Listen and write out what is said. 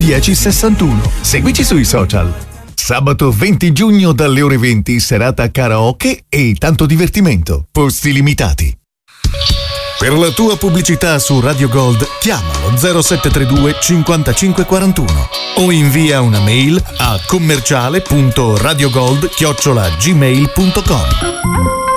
1061. Seguici sui social. Sabato 20 giugno dalle ore 20, serata karaoke e tanto divertimento. Posti limitati. Per la tua pubblicità su Radio Gold chiamalo 0732 5541 o invia una mail a commerciale.radiogold@gmail.com.